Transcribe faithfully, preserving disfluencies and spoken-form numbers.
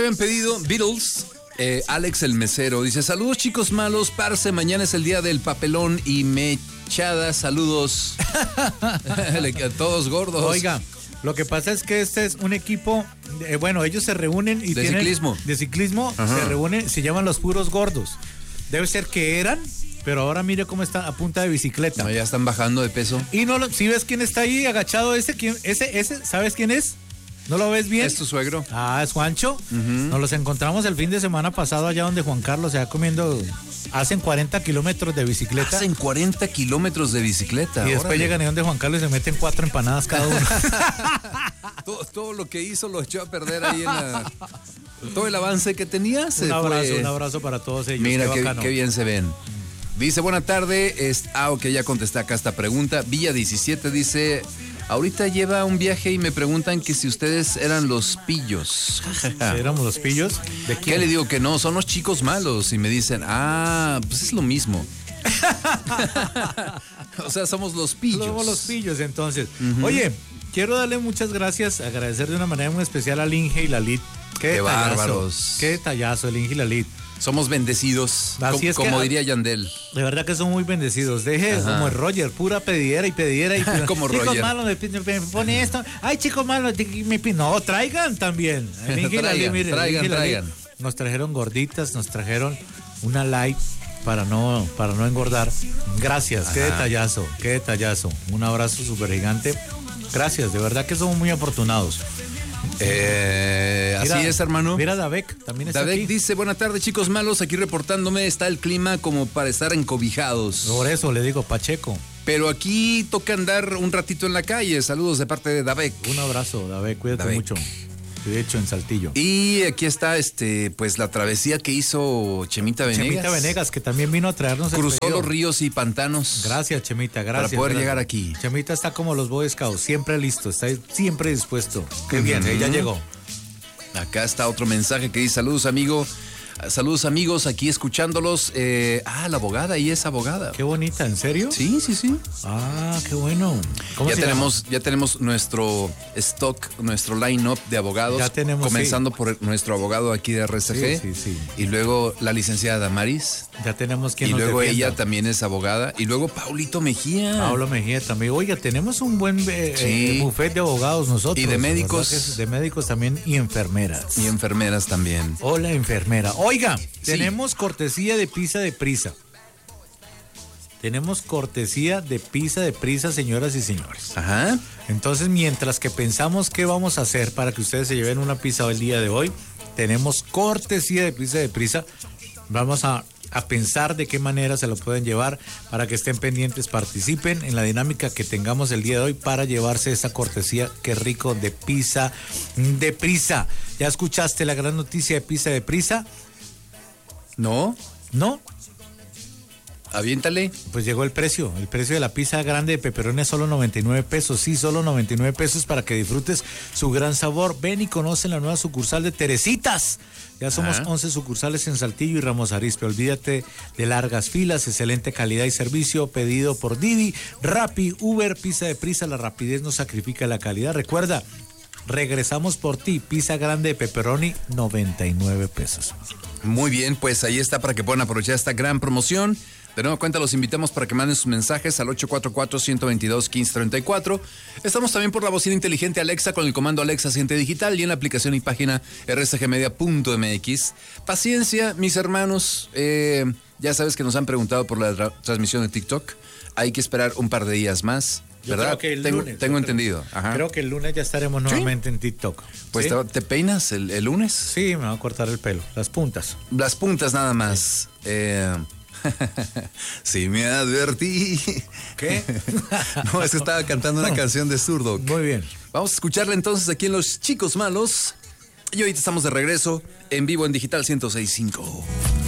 Habían pedido Beatles. Eh, Alex el mesero dice: saludos chicos malos, parce, mañana es el día del papelón y mechada, saludos. Le quedan todos gordos. Oiga, lo que pasa es que este es un equipo, eh, bueno, ellos se reúnen y de tienen, ciclismo. De ciclismo, Ajá. se reúnen, se llaman los puros gordos. Debe ser que eran, pero ahora mire cómo están a punta de bicicleta. No, ya están bajando de peso. Y no lo, si ves quién está ahí agachado, ese, quién, ese, ese, ¿sabes quién es? ¿No lo ves bien? Es tu suegro. Ah, es Juancho. Uh-huh. Nos los encontramos el fin de semana pasado allá donde Juan Carlos se va comiendo. Hacen cuarenta kilómetros de bicicleta. Hacen cuarenta kilómetros de bicicleta. Y después órale. Llegan ahí donde Juan Carlos y se meten cuatro empanadas cada uno. todo, todo lo que hizo lo echó a perder ahí en la... Todo el avance que tenía se Un abrazo, fue. un abrazo para todos ellos. Mira, qué, qué, qué bien se ven. Dice, buena tarde. Es... Ah, ok, ya contesté acá esta pregunta. Villa diecisiete dice... Ahorita lleva un viaje y me preguntan que si ustedes eran los pillos. ¿Éramos los pillos? ¿De qué? Le digo que no, son los chicos malos. Y me dicen, ah, pues es lo mismo. O sea, somos los pillos. Somos los pillos, entonces. Uh-huh. Oye, quiero darle muchas gracias, agradecer de una manera muy especial al Inge y la Lid. Qué, qué detallazo, bárbaros. Qué detallazo, el Inge y la Lid. Somos bendecidos, Así como, es que, como diría Yandel. De verdad que son muy bendecidos. Deje Ajá. como el Roger, pura pedidera y pedidera. Y como chicos Roger. malos, me, me pone esto. Ay, chicos malos, me, me, no, traigan también. traigan, mire, traigan, traigan. Nos trajeron gorditas, nos trajeron una light para no, para no engordar. Gracias, Ajá. qué detallazo, qué detallazo. Un abrazo súper gigante. Gracias, de verdad que somos muy afortunados. Eh, mira, así es, hermano. Mira, Davek también está Davek aquí. dice, buenas tardes, chicos malos, aquí reportándome, está el clima como para estar encobijados. Por eso le digo, Pacheco. Pero aquí toca andar un ratito en la calle. Saludos de parte de Davek. Un abrazo, Davek, cuídate Davek. mucho. De hecho, en Saltillo. Y aquí está, este, pues la travesía que hizo Chemita Venegas. Chemita Venegas, que también vino a traernos. Cruzó el los ríos y pantanos. Gracias, Chemita, gracias. Para poder gracias. llegar aquí. Chemita está como los Boy Scouts, siempre listo, está siempre dispuesto. Qué uh-huh. bien, ella llegó. Acá está otro mensaje que dice, saludos, amigo. Saludos amigos, aquí escuchándolos. Eh, ah, la abogada, ella es abogada. Qué bonita, ¿en serio? Sí, sí, sí. Ah, qué bueno. ¿Cómo ya se tenemos, llama? Ya tenemos nuestro stock, nuestro line-up de abogados. Ya tenemos. Comenzando sí. por nuestro abogado aquí de R C G. Sí, sí, sí. Y luego la licenciada Damaris. Ya tenemos quien Y nos luego defienda. ella también es abogada. Y luego Paulito Mejía. Paulo Mejía también. Oiga, tenemos un buen eh, sí. eh, buffet de abogados nosotros. Y de médicos. De médicos también y enfermeras. Y enfermeras también. Hola, enfermera. Oiga, sí. tenemos cortesía de pizza de prisa. Tenemos cortesía de pizza de prisa, señoras y señores. Ajá. Entonces, mientras que pensamos qué vamos a hacer para que ustedes se lleven una pizza el día de hoy, tenemos cortesía de pizza de prisa. Vamos a, a pensar de qué manera se lo pueden llevar para que estén pendientes, participen en la dinámica que tengamos el día de hoy para llevarse esa cortesía. Qué rico de pizza de prisa. ¿Ya escuchaste la gran noticia de pizza de prisa? ¿No? ¿No? Aviéntale. Pues llegó el precio, el precio de la pizza grande de pepperoni es solo noventa y nueve pesos, sí, solo noventa y nueve pesos para que disfrutes su gran sabor. Ven y conoce la nueva sucursal de Teresitas. Ya somos Ajá. once sucursales en Saltillo y Ramos Arizpe. Olvídate de largas filas, excelente calidad y servicio, pedido por Didi, Rappi, Uber, pizza de prisa, la rapidez no sacrifica la calidad. Recuerda, regresamos por ti, pizza grande de pepperoni, noventa y nueve pesos. Muy bien, pues ahí está para que puedan aprovechar esta gran promoción. De nueva cuenta los invitamos para que manden sus mensajes al ocho cuatro cuatro, uno dos dos, uno cinco tres cuatro. Estamos también por la bocina inteligente Alexa con el comando Alexa Asiente Digital y en la aplicación y página r s g media punto m x. Paciencia, mis hermanos. Eh, ya sabes que nos han preguntado por la tra- transmisión de TikTok. Hay que esperar un par de días más. Yo ¿verdad? creo que el tengo lunes, tengo creo, entendido. Ajá. Creo que el lunes ya estaremos nuevamente ¿Sí? en TikTok. Pues ¿Sí? te, te peinas el, el lunes. Sí, me va a cortar el pelo, las puntas. Las puntas nada más. Sí. Eh, sí, me advertí. ¿Qué? No, es que estaba cantando una no. canción de Zurdo. Muy bien. Vamos a escucharla entonces aquí en Los Chicos Malos. Y ahorita estamos de regreso en vivo en Digital ciento seis punto cinco.